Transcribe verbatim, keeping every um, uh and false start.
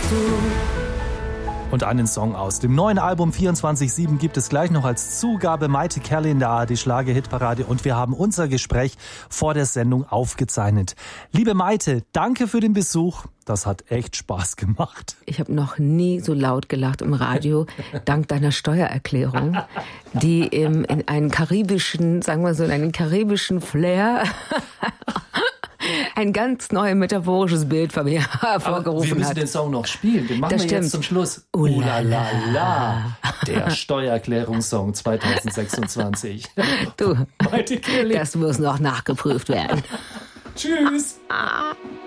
Und einen Song aus dem neuen Album vierundzwanzig sieben gibt es gleich noch als Zugabe. Maite Kerle in der A R D Schlager-Hitparade. Und wir haben unser Gespräch vor der Sendung aufgezeichnet. Liebe Maite, danke für den Besuch. Das hat echt Spaß gemacht. Ich habe noch nie so laut gelacht im Radio, dank deiner Steuererklärung, die im, in einen karibischen, sagen wir so, in einen karibischen Flair ein ganz neues metaphorisches Bild von mir hervorgerufen hat. Wir müssen hat. den Song noch spielen. Den machen das wir stimmt. jetzt zum Schluss. Oh la la la. Der Steuererklärungssong zwanzig sechsundzwanzig. Du, das muss noch nachgeprüft werden. Tschüss. Ah.